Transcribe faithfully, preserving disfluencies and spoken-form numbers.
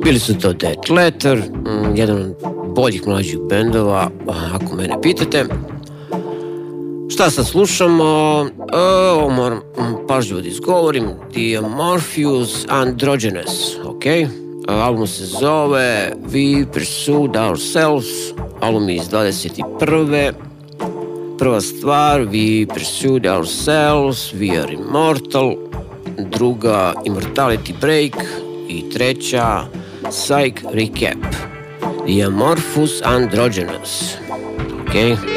Bili su to Dead Letter, jedan od boljih mlađih bendova, ako mene pitate. Šta sad slušamo? Ovo moram pažljivo da izgovorim. The Amorphous Androgynous, ok? Album se zove We Pursued Ourselves, album iz dvadeset prve. Prva stvar, We Pursued Ourselves, We Are Immortal. Druga, Immortality Break. I treća, Psych Recap. The Amorphous Androgynous, ok?